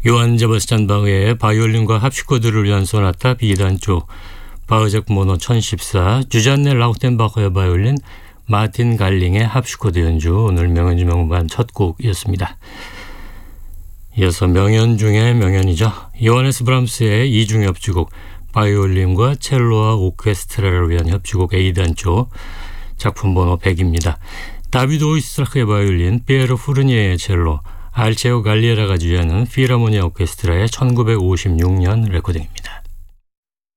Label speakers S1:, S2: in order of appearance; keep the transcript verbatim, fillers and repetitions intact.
S1: 요한 제바스찬 바흐의 바이올린과 합시코드를 위한 소나타 비단조, 바흐작 모노 천십사, 주잔네 라우텐바흐의 바이올린, 마틴 갈링의 합시코드 연주, 오늘 명연주 명반 첫 곡이었습니다. 이어서 명연 중의 명연이죠. 요하네스 브람스의 이중 협주곡, 바이올린과 첼로와 오케스트라를 위한 협주곡 A단조, 작품 번호 백입니다. 다비드 오이스트라크의 바이올린, 피에로 푸르니에의 첼로, 알체오 갈리에라가 주재하는 필하모니아 오케스트라의 천구백오십육 년 레코딩입니다.